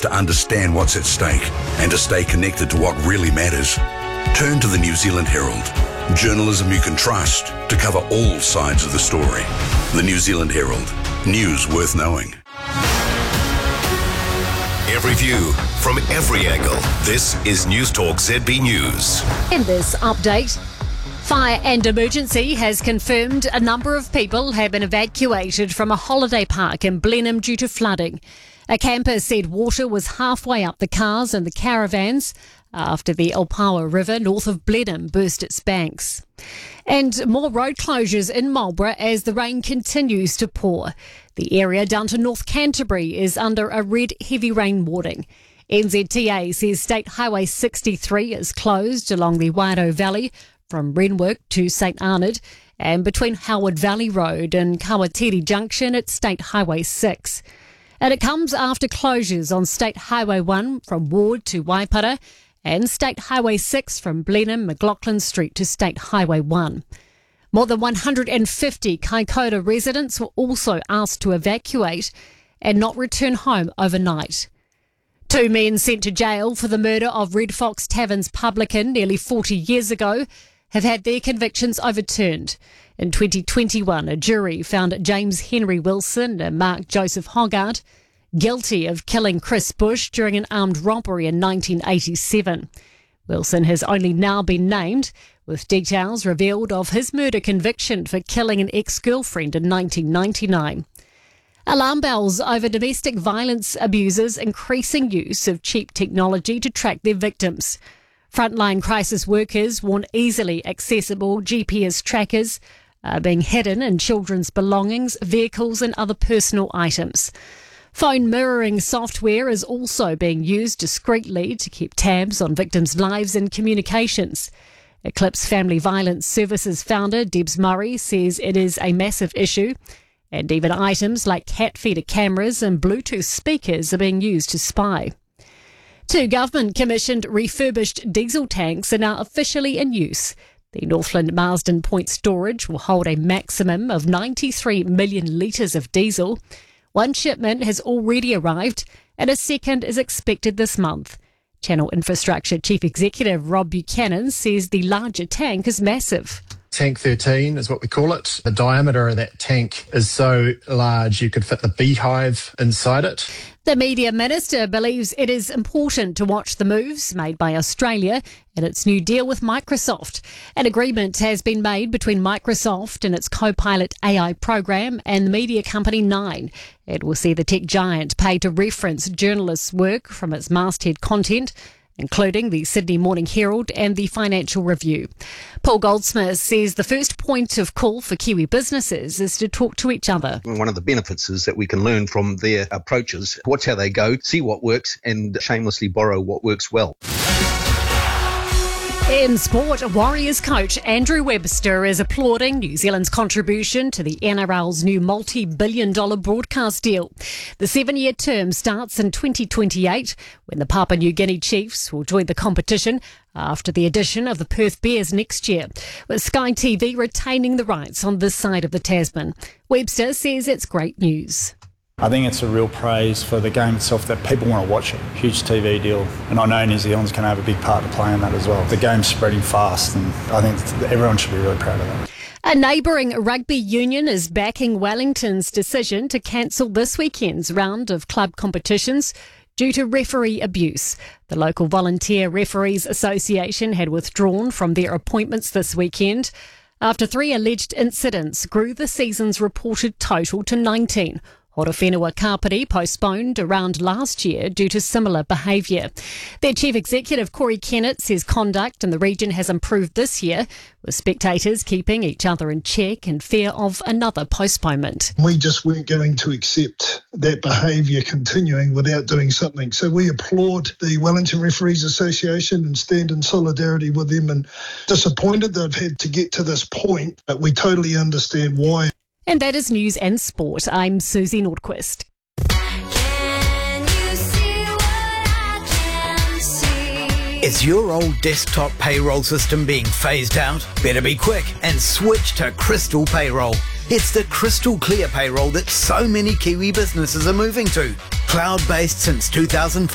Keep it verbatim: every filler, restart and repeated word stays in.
to understand what's at stake and to stay connected to what really matters, turn to the New Zealand Herald. Journalism you can trust to cover all sides of the story. The New Zealand Herald. News worth knowing. Every view from every angle. This is News Talk Z B News. In this update, Fire and Emergency has confirmed a number of people have been evacuated from a holiday park in Blenheim due to flooding. A camper said water was halfway up the cars and the caravans after the Opawa River north of Blenheim burst its banks. And more road closures in Marlborough as the rain continues to pour. The area down to North Canterbury is under a red heavy rain warning. N Z T A says State Highway sixty-three is closed along the Wairoa Valley from Renwick to St Arnaud, and between Howard Valley Road and Kawatiri Junction at State Highway six. And it comes after closures on State Highway one from Ward to Waipara and State Highway six from Blenheim, McLaughlin Street to State Highway one. More than one hundred fifty Kaikoura residents were also asked to evacuate and not return home overnight. Two men sent to jail for the murder of Red Fox Tavern's publican nearly forty years ago have had their convictions overturned. In twenty twenty-one, a jury found James Henry Wilson and Mark Joseph Hoggart guilty of killing Chris Bush during an armed robbery in nineteen eighty-seven. Wilson has only now been named, with details revealed of his murder conviction for killing an ex-girlfriend in nineteen ninety-nine. Alarm bells over domestic violence abusers' increasing use of cheap technology to track their victims. Frontline crisis workers warn easily accessible G P S trackers are being hidden in children's belongings, vehicles and other personal items. Phone mirroring software is also being used discreetly to keep tabs on victims' lives and communications. Eclipse Family Violence Services founder Debs Murray says it is a massive issue, and even items like cat feeder cameras and Bluetooth speakers are being used to spy. Two government-commissioned refurbished diesel tanks are now officially in use. The Northland Marsden Point storage will hold a maximum of ninety-three million litres of diesel. One shipment has already arrived and a second is expected this month. Channel Infrastructure Chief Executive Rob Buchanan says the larger tank is massive. Tank thirteen is what we call it. The diameter of that tank is so large you could fit the beehive inside it. The Media Minister believes it is important to watch the moves made by Australia in its new deal with Microsoft. An agreement has been made between Microsoft and its Copilot A I program and the media company Nine. It will see the tech giant pay to reference journalists' work from its masthead content, including the Sydney Morning Herald and the Financial Review. Paul Goldsmith says the first point of call for Kiwi businesses is to talk to each other. One of the benefits is that we can learn from their approaches, watch how they go, see what works and shamelessly borrow what works well. In sport, Warriors coach Andrew Webster is applauding New Zealand's contribution to the N R L's new multi-billion dollar broadcast deal. The seven-year term starts in twenty twenty-eight, when the Papua New Guinea Chiefs will join the competition after the addition of the Perth Bears next year, with Sky T V retaining the rights on this side of the Tasman. Webster says it's great news. I think it's a real praise for the game itself that people want to watch it. Huge T V deal. And I know New Zealand's going to have a big part to play in that as well. The game's spreading fast and I think everyone should be really proud of that. A neighbouring rugby union is backing Wellington's decision to cancel this weekend's round of club competitions due to referee abuse. The local Volunteer Referees Association had withdrawn from their appointments this weekend after three alleged incidents grew the season's reported total to nineteen. Horowhenua Kapiti postponed a round last year due to similar behaviour. Their chief executive, Corey Kennett, says conduct in the region has improved this year, with spectators keeping each other in check in fear of another postponement. We just weren't going to accept that behaviour continuing without doing something. So we applaud the Wellington Referees Association and stand in solidarity with them, and disappointed they've had to get to this point, but we totally understand why. And that is news and sport. I'm Susie Nordquist. Is your old desktop payroll system being phased out? Better be quick and switch to Crystal Payroll. It's the crystal clear payroll that so many Kiwi businesses are moving to. Cloud-based since two thousand four.